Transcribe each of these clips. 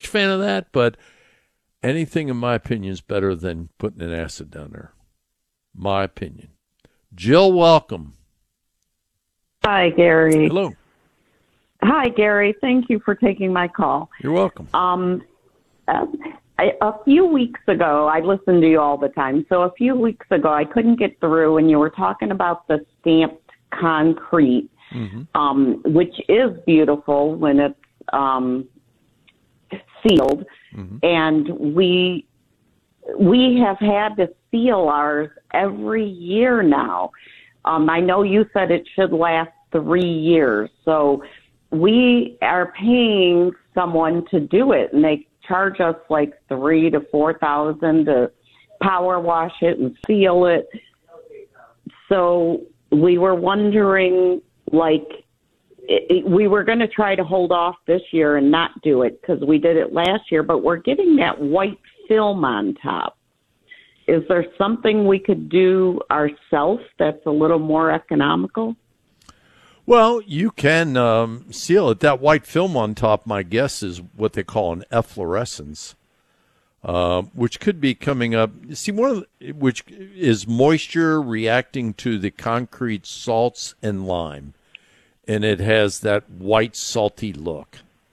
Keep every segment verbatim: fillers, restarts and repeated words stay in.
fan of that, but anything, in my opinion, is better than putting an acid down there. My opinion. Jill, welcome. Hi, Gary. Hello. Hi, Gary. Thank you for taking my call. You're welcome. Um, uh, I, a few weeks ago, I listen to you all the time. So a few weeks ago, I couldn't get through, and you were talking about the stamped concrete, mm-hmm. um, which is beautiful when it's um, sealed. Mm-hmm. And we we have had to seal ours every year now. Um, I know you said it should last three years, so we are paying someone to do it, and they charge us like three to four thousand to power wash it and seal it. So we were wondering, like, it, it, we were going to try to hold off this year and not do it because we did it last year, but we're getting that white film on top. Is there something we could do ourselves that's a little more economical? Well, you can um, seal it. That white film on top, my guess, is what they call an efflorescence, uh, which could be coming up. See, one of the, which is moisture reacting to the concrete salts and lime, and it has that white salty look.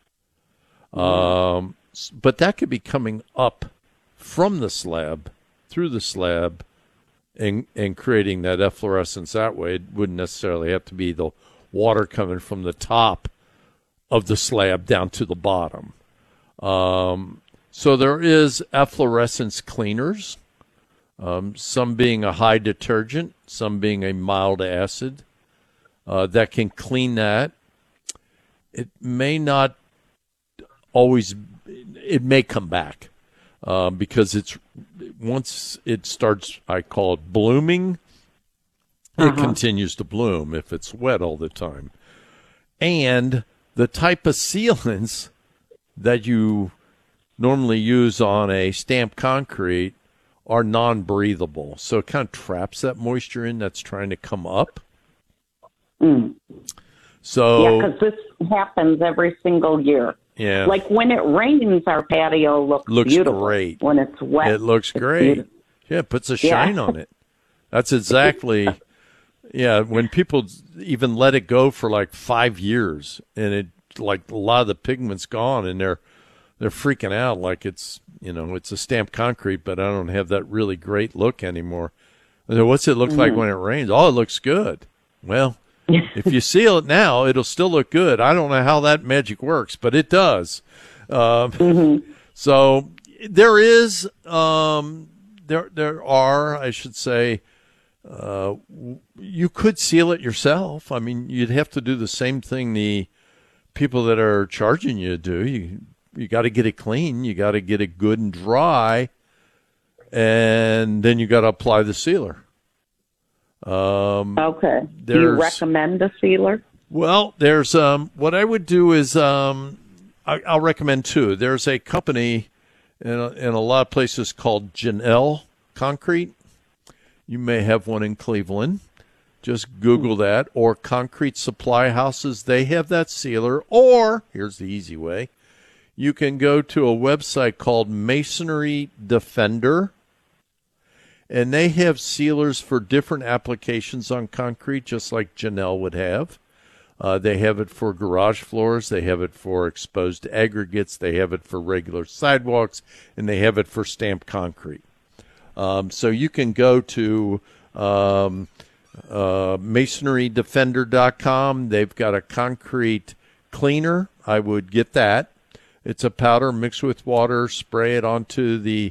Um, but that could be coming up from the slab, through the slab, and and creating that efflorescence that way. It wouldn't necessarily have to be the water coming from the top of the slab down to the bottom. Um, so there is efflorescence cleaners, um, some being a high detergent, some being a mild acid, uh, that can clean that. It may not always, it may come back uh, because it's once it starts, I call it blooming, it uh-huh. continues to bloom if it's wet all the time. And the type of sealants that you normally use on a stamped concrete are non-breathable. So it kind of traps that moisture in that's trying to come up. Mm. So yeah, because this happens every single year. Yeah. Like when it rains, our patio looks, looks beautiful. great. When it's wet, it looks great. Beautiful. Yeah, it puts a shine yeah. on it. That's exactly... Yeah, when people even let it go for like five years and it like a lot of the pigment's gone and they're they're freaking out like it's, you know, it's a stamped concrete, but I don't have that really great look anymore. So what's it look mm-hmm. like when it rains? Oh, it looks good. Well, if you seal it now, it'll still look good. I don't know how that magic works, but it does. Um, mm-hmm. So there is, um, there there are, I should say, Uh, you could seal it yourself. I mean, you'd have to do the same thing the people that are charging you do. You you got to get it clean. You got to get it good and dry, and then you got to apply the sealer. Um, okay. Do you recommend a sealer? Well, there's um, what I would do is um, I, I'll recommend two. There's a company in a, in a lot of places called Janelle Concrete. You may have one in Cleveland. Just Google that. Or Concrete Supply Houses. They have that sealer. Or, here's the easy way, you can go to a website called Masonry Defender. And they have sealers for different applications on concrete, just like Janelle would have. Uh, they have it for garage floors. They have it for exposed aggregates. They have it for regular sidewalks. And they have it for stamped concrete. Um, so you can go to um, uh, masonry defender dot com. They've got a concrete cleaner. I would get that. It's a powder mixed with water. Spray it onto the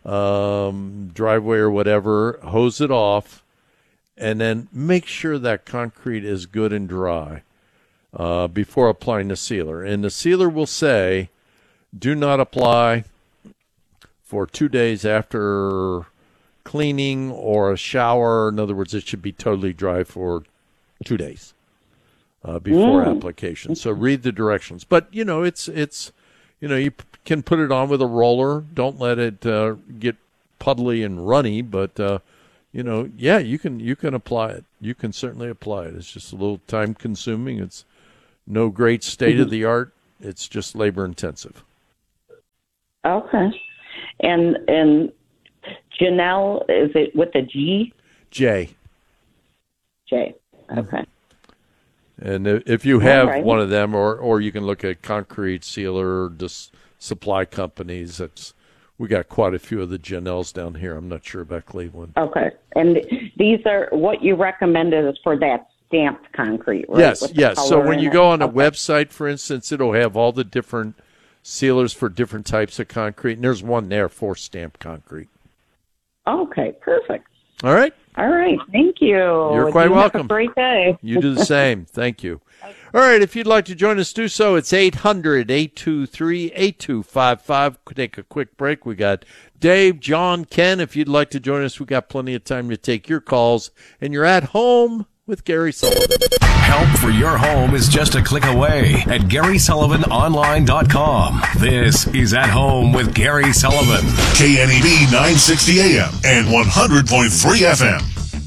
um, driveway or whatever. Hose it off. And then make sure that concrete is good and dry uh, before applying the sealer. And the sealer will say, do not apply for two days after cleaning or a shower. In other words, it should be totally dry for two days uh, before mm. application. So read the directions. But, you know, it's, it's you know, you p- can put it on with a roller. Don't let it uh, get puddly and runny. But, uh, you know, yeah, you can you can apply it. You can certainly apply it. It's just a little time consuming. It's no great state mm-hmm. of the art. It's just labor intensive. Okay. And and Janelle, is it with a G? J. J. Okay. And if you have right. one of them, or, or you can look at concrete sealer dis, supply companies. That's we got quite a few of the Janelles down here. I'm not sure about Cleveland. Okay. And these are what you recommended is for that stamped concrete, right? Yes, With the yes. So color when in you it? go on a Okay. website, for instance, it'll have all the different sealers for different types of concrete, and there's one there for stamped concrete. Okay, perfect. All right. All right, thank you. You're quite you welcome. Have a great day. You do the same. Thank you. All right, if you'd like to join us, do so. It's eight hundred, eight two three, eight two five five. Take a quick break. We got Dave, John, Ken. If you'd like to join us, we got plenty of time to take your calls. And you're at home with Gary Sullivan. Help for your home is just a click away at Gary Sullivan Online dot com. This is At Home with Gary Sullivan. K N E D nine sixty A M and one hundred point three F M.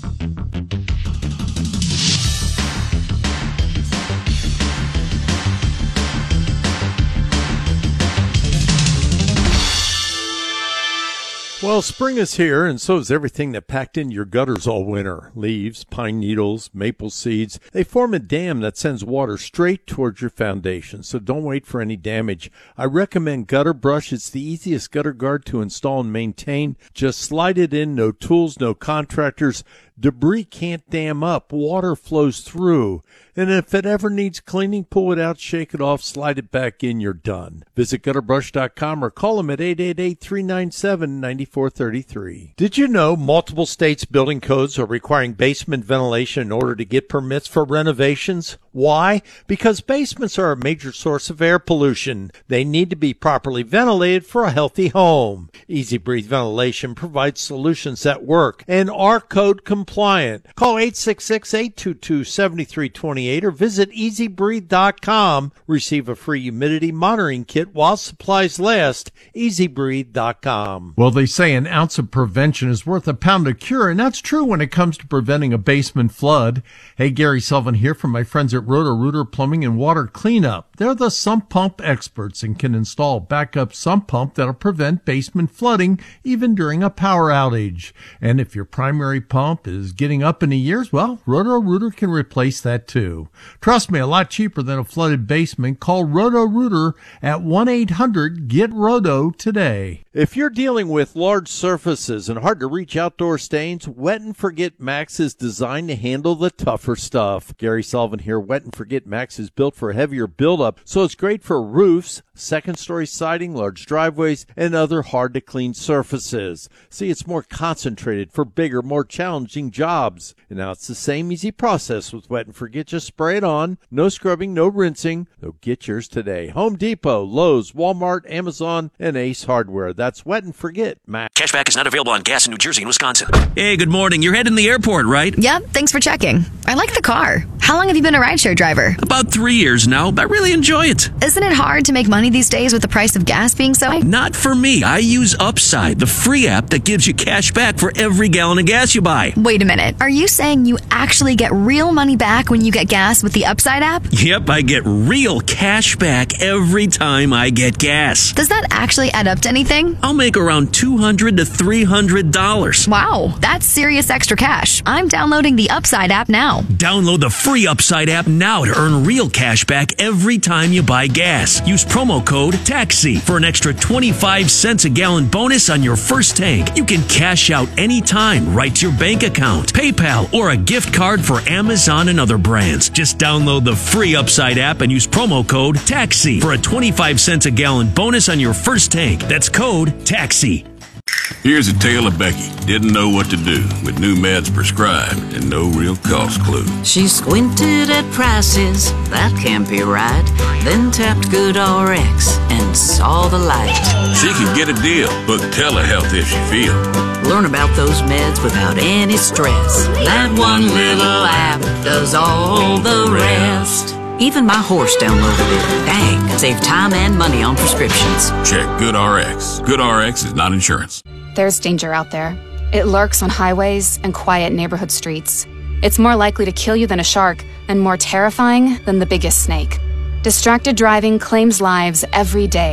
Well, spring is here, and so is everything that packed in your gutters all winter. Leaves, pine needles, maple seeds. They form a dam that sends water straight towards your foundation, so don't wait for any damage. I recommend Gutter Brush. It's the easiest gutter guard to install and maintain. Just slide it in, no tools, no contractors. Debris can't dam up. Water flows through. And if it ever needs cleaning, pull it out, shake it off, slide it back in, you're done. Visit gutter brush dot com or call them at eight eight eight, three nine seven, nine four three three. Did you know multiple states' building codes are requiring basement ventilation in order to get permits for renovations? Why? Because basements are a major source of air pollution. They need to be properly ventilated for a healthy home. Easy Breathe Ventilation provides solutions that work and are code compliant. Call eight six six, eight two two, seven three two eight or visit easy breathe dot com. Receive a free humidity monitoring kit while supplies last. easy breathe dot com. Well, they say an ounce of prevention is worth a pound of cure, and that's true when it comes to preventing a basement flood. Hey, Gary Sullivan here from my friends at Roto-Rooter Plumbing and Water Cleanup. They're the sump pump experts and can install backup sump pump that'll prevent basement flooding even during a power outage. And if your primary pump is getting up in the years, well, Roto-Rooter can replace that too. Trust me, a lot cheaper than a flooded basement. Call Roto-Rooter at one eight hundred, get roto today. If you're dealing with large surfaces and hard to reach outdoor stains, Wet and Forget Max is designed to handle the tougher stuff. Gary Sullivan here. Wet and Forget Max is built for heavier buildup, so it's great for roofs, second-story siding, large driveways, and other hard-to-clean surfaces. See, it's more concentrated for bigger, more challenging jobs. And now it's the same easy process with Wet and Forget. Just spray it on. No scrubbing, no rinsing. So get yours today. Home Depot, Lowe's, Walmart, Amazon, and Ace Hardware. That's Wet and Forget Max. Cashback is not available on gas in New Jersey and Wisconsin. Hey, good morning. You're heading to the airport, right? Yep, thanks for checking. I like the car. How long have you been a rideshare driver? About three years now, but I really enjoy it. Isn't it hard to make money these days with the price of gas being so high? Not for me. I use Upside, the free app that gives you cash back for every gallon of gas you buy. Wait a minute. Are you saying you actually get real money back when you get gas with the Upside app? Yep, I get real cash back every time I get gas. Does that actually add up to anything? I'll make around two hundred to three hundred dollars. Wow, that's serious extra cash. I'm downloading the Upside app now. Download the free Upside app now to earn real cash back every time you buy gas. Use promo code TAXI for an extra twenty-five cents a gallon bonus on your first tank. You can cash out anytime right to your bank account, PayPal, or a gift card for Amazon and other brands. Just download the free Upside app and use promo code TAXI for a twenty-five cents a gallon bonus on your first tank. That's code TAXI. Here's a tale of Becky. Didn't know what to do with new meds prescribed and no real cost clue. She squinted at prices, that can't be right. Then tapped GoodRx and saw the light. She could get a deal. Book telehealth if she feel. Learn about those meds without any stress. That one little app does all the rest. Even my horse downloaded it. Dang, save time and money on prescriptions. Check GoodRx. GoodRx is not insurance. There's danger out there. It lurks on highways and quiet neighborhood streets. It's more likely to kill you than a shark, and more terrifying than the biggest snake. Distracted driving claims lives every day.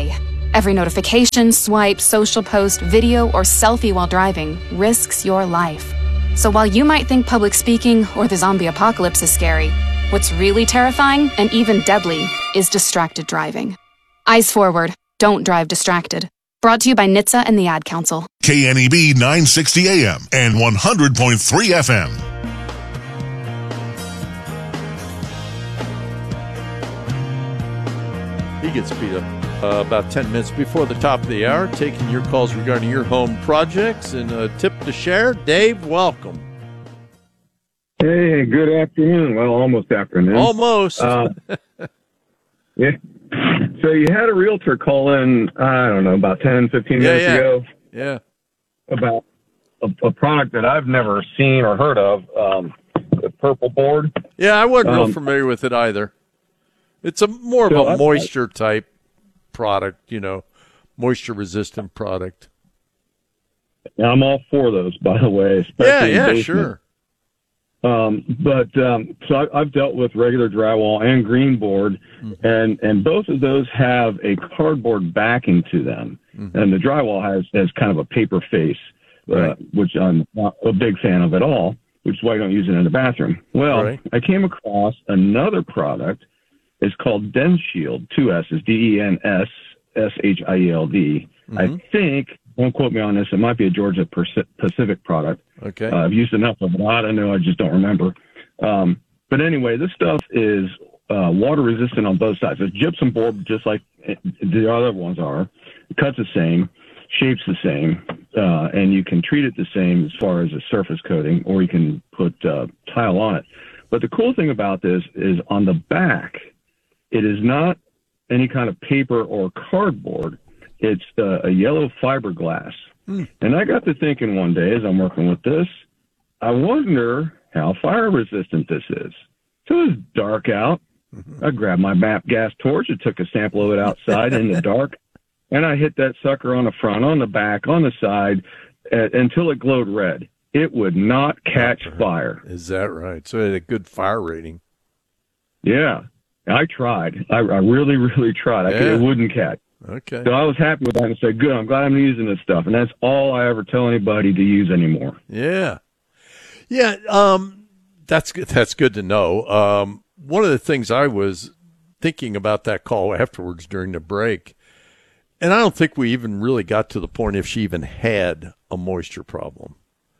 Every notification, swipe, social post, video, or selfie while driving risks your life. So while you might think public speaking or the zombie apocalypse is scary, what's really terrifying and even deadly is distracted driving. Eyes forward. Don't drive distracted. Brought to you by N H T S A and the Ad Council. K N E B nine sixty A M and one hundred point three F M. He gets beat up uh, about ten minutes before the top of the hour, taking your calls regarding your home projects and a tip to share. Dave, welcome. Hey, good afternoon. Well, almost afternoon. Almost. Uh, yeah. So you had a realtor call in, I don't know, about ten, fifteen yeah, minutes yeah. ago. Yeah. About a, a product that I've never seen or heard of, um, the Purple Board. Yeah, I wasn't um, real familiar with it either. It's a more of so a I, moisture type product, you know, moisture resistant product. I'm all for those, by the way. Yeah, yeah, basement. sure. Um, but um, so I, I've dealt with regular drywall and green board, mm-hmm. and and both of those have a cardboard backing to them, mm-hmm. and the drywall has has kind of a paper face, right. uh, which I'm not a big fan of at all. Which is why I don't use it in the bathroom. Well, right. I came across another product. It's called DenShield, two S's, D E N S S H I E L D. Mm-hmm. I think, don't quote me on this, it might be a Georgia Pacific product. Okay. Uh, I've used enough of it. I don't know. I just don't remember. Um, but anyway, this stuff is uh, water resistant on both sides. It's gypsum board, just like the other ones are. It cuts the same, shapes the same, uh, and you can treat it the same as far as a surface coating, or you can put uh, tile on it. But the cool thing about this is on the back, it is not any kind of paper or cardboard. It's uh, a yellow fiberglass. Mm. And I got to thinking one day as I'm working with this, I wonder how fire resistant this is. So it was dark out. Mm-hmm. I grabbed my map gas torch and took a sample of it outside in the dark. And I hit that sucker on the front, on the back, on the side, uh, until it glowed red. It would not catch fire. Is that right? So it had a good fire rating. Yeah. I tried. I, I really, really tried. I yeah. could, it wouldn't catch. Okay. So I was happy with that and said, good, I'm glad I'm using this stuff. And that's all I ever tell anybody to use anymore. Yeah. Yeah. Um, that's good. That's good to know. Um, one of the things I was thinking about that call afterwards during the break, and I don't think we even really got to the point if she even had a moisture problem.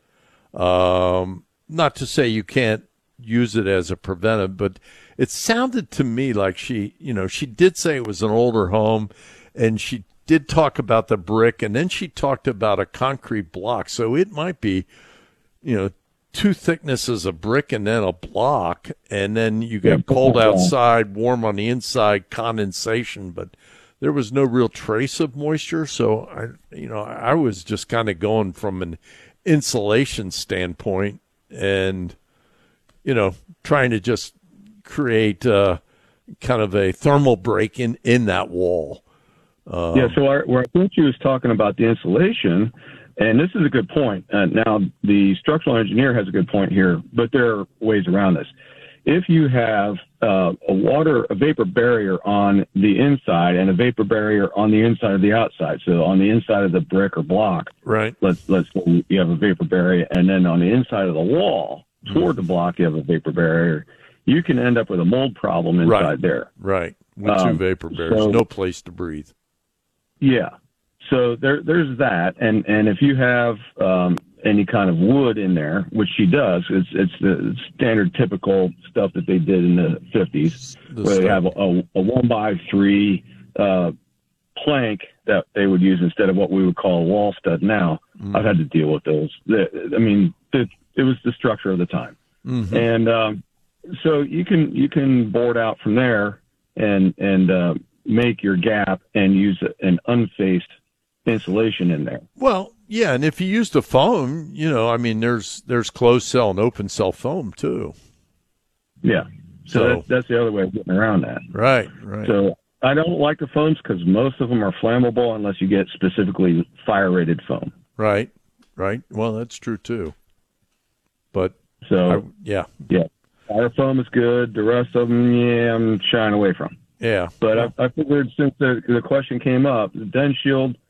Um, not to say you can't use it as a preventive, but it sounded to me like she, you know, she did say it was an older home, and she did talk about the brick, and then she talked about a concrete block. So it might be, you know, two thicknesses of brick and then a block, and then you get cold outside, warm on the inside, condensation, but there was no real trace of moisture. So I, you know, I was just kind of going from an insulation standpoint and, you know, trying to just create uh, kind of a thermal break in, in that wall. Um, yeah, so our, where I think she was talking about the insulation, and this is a good point. Uh, now, the structural engineer has a good point here, but there are ways around this. If you have uh, a water, a vapor barrier on the inside and a vapor barrier on the inside of the outside, so on the inside of the brick or block, right? Let's let's say you have a vapor barrier, and then on the inside of the wall toward the block, you have a vapor barrier. You can end up with a mold problem inside right. there. Right. With two um, vapor barriers, so, no place to breathe. Yeah. So there, there's that. And, and if you have um, any kind of wood in there, which she does, it's, it's the standard typical stuff that they did in the fifties, the where stuff. They have a, a one by three uh, plank that they would use instead of what we would call a wall stud now. Mm. I've had to deal with those. The, I mean, the, it was the structure of the time. Mm-hmm. And um, so you can you can board out from there and and uh, make your gap and use an unfaced insulation in there. Well, yeah, and if you use the foam, you know, I mean, there's there's closed cell and open cell foam too. Yeah, so, so that's, that's the other way of getting around that. Right, right. So I don't like the foams because most of them are flammable unless you get specifically fire-rated foam. Right, right. Well, that's true too. But so I, yeah, yeah, fire foam is good. The rest of them, yeah, I'm shying away from. Yeah. But I, I figured since the, the question came up, the Den Shield